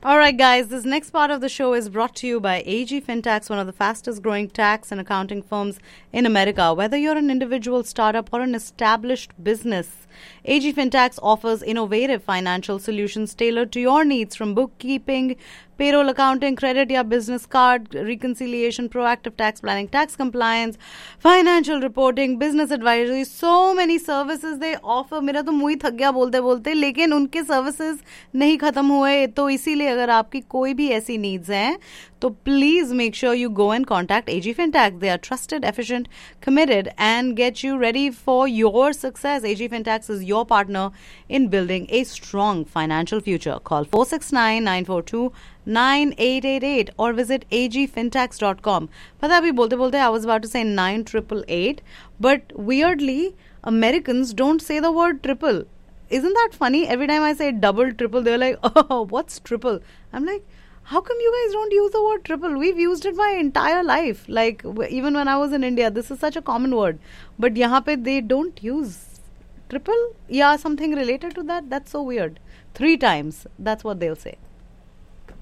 All right, guys, this next part of the show is brought to you by AG Fintax, one of the fastest growing tax and accounting firms in America. Whether you're an individual startup or an established business, AG Fintax offers innovative financial solutions tailored to your needs, from bookkeeping, payroll accounting, credit या business card reconciliation, proactive tax planning, tax compliance, financial reporting, business advisory, so many services they offer. मेरा तो मुंह ही थक गया बोलते बोलते, लेकिन उनके सर्विसेज नहीं खत्म हुए. तो इसीलिए अगर आपकी कोई भी ऐसी नीड्स हैं तो please make sure you go and contact AG Fintax. They are trusted, efficient, committed, and get you ready for your success. AG Fintax is your partner in building a strong financial future. Call 469-942-9888 or visit agfintax.com. पता अभी बोलते बोलते I was about to say 9888, but weirdly Americans don't say the word triple. Isn't that funny? Every time I say double, triple, they're like, oh, what's triple? I'm like, how come you guys don't use the word triple? We've used it my entire life. Like, even when I was in India, this is such a common word. But yahan pe they don't use triple? Yeah, something related to that. That's so weird. 3 times. That's what they'll say.